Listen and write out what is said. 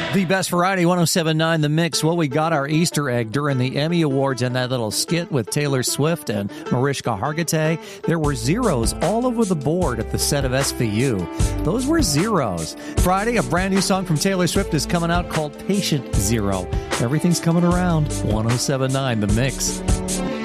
The Best Variety 107.9 The Mix. Well, we got our Easter egg during the Emmy Awards and that little skit with Taylor Swift and Mariska Hargitay. There were zeros all over the board at the set of SVU. Those were zeros. Friday, a brand new song from Taylor Swift is coming out called Patient Zero. Everything's coming around. 107.9 The Mix.